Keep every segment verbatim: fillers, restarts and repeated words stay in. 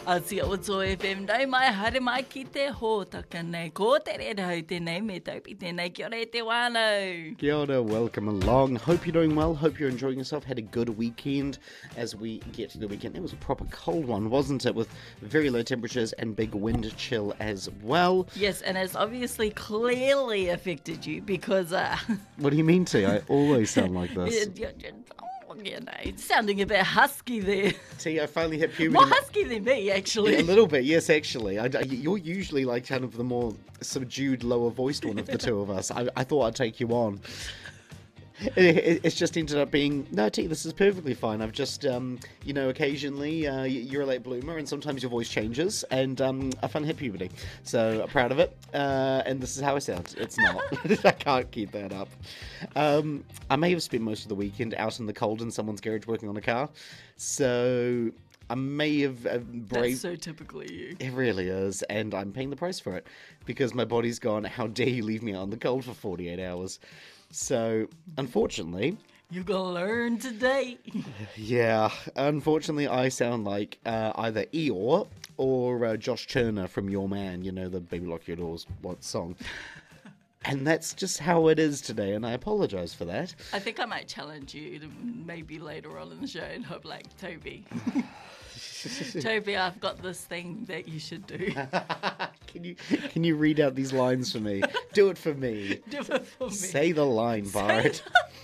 Asia o Tō F M, nau mai haere mai ki te hōtaka nei. Ko te rera hau tēnei me taupi tēnei. Kia ora e te wānau. Kia ora, welcome along. Hope you're doing well. Hope you're enjoying yourself. Had a good weekend as we get to the weekend. It was a proper cold one, wasn't it? With very low temperatures and big wind chill as well. Yes, and it's obviously clearly affected you because... Uh, what do you mean to? I always sound like this. You know, it's sounding a bit husky there. T, I finally hit puberty. More husky than me, actually. Yeah, a little bit, yes, actually. I, I, you're usually like kind of the more subdued, lower-voiced one of the two of us. I, I thought I'd take you on. It, it, it's just ended up being, no, T, this is perfectly fine. I've just, um, you know, occasionally uh, you're a late bloomer and sometimes your voice changes, and um, I finally hit puberty. So I'm proud of it, uh, and this is how I sound. It's not. I can't keep that up. Um, I may have spent most of the weekend out in the cold in someone's garage working on a car, so I may have uh, braved... That's so typically you. It really is, and I'm paying the price for it, because my body's gone, how dare you leave me out in the cold for forty-eight hours. So, unfortunately... You're gonna learn today. Yeah, unfortunately I sound like uh, either Eeyore or uh, Josh Turner from Your Man, you know, the Baby Lock Your Doors what song. And that's just how it is today, and I apologise for that. I think I might challenge you to maybe later on in the show and hope like, Toby. Toby, I've got this thing that you should do. Can you can you read out these lines for me? Do it for me. Do it for me. Say the line, Bart.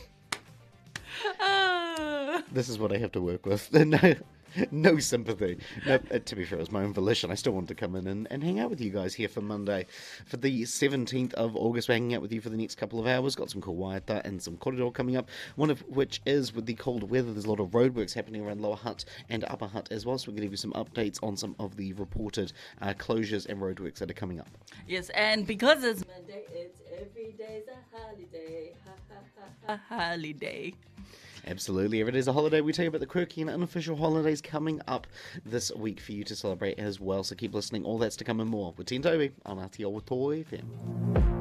uh... This is what I have to work with. No, no sympathy. No, uh, to be fair, it was my own volition. I still wanted to come in and, and hang out with you guys here for Monday. For the seventeenth of August, we're hanging out with you for the next couple of hours. Got some cool waiata and some korero coming up. One of which is with the cold weather. There's a lot of roadworks happening around Lower Hutt and Upper Hutt as well. So we're going to give you some updates on some of the reported uh, closures and roadworks that are coming up. Yes, and because it's Monday, it's every day's a holiday. Ha ha ha ha holiday. Absolutely. Every day's a holiday. We tell you about the quirky and unofficial holidays coming up this week for you to celebrate as well. So keep listening. All that's to come and more with T and Toby on Aotearoa Tō F M.